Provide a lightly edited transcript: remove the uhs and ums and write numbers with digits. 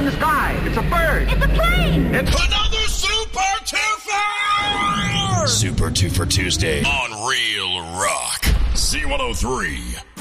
in the sky. It's a bird. It's a plane. It's another Super Twofer! Super Twofer Tuesday on Real Rock. C103.